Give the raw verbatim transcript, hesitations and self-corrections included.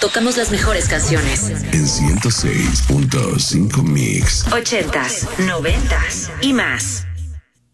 tocamos las mejores canciones. En ciento seis punto cinco Mix. Ochentas, noventas y más.